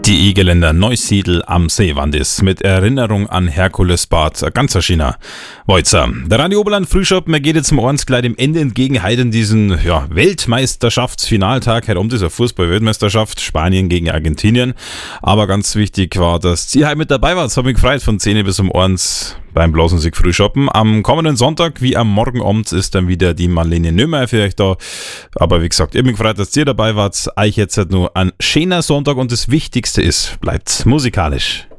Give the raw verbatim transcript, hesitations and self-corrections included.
Die Egeländer Neusiedl am See waren das, mit Erinnerung an Herkulesbad, ganz China. Weitzer. Der Radio Oberland Frühshop, mir geht jetzt zum Ordenskleid im Ende entgegen, heute in diesen ja, Weltmeisterschaftsfinaltag, heute um dieser Fußball-Weltmeisterschaft, Spanien gegen Argentinien. Aber ganz wichtig war, dass ihr heute mit dabei wart, das hat mich gefreut, von zehn bis um eins beim Blasmusik Frühshoppen. Am kommenden Sonntag, wie am Morgenabend, ist dann wieder die Marlene Nömer für euch da. Aber wie gesagt, ich habe mich gefreut, dass ihr dabei wart. Euch jetzt halt nur ein schöner Sonntag und das Wichtigste ist, bleibt musikalisch.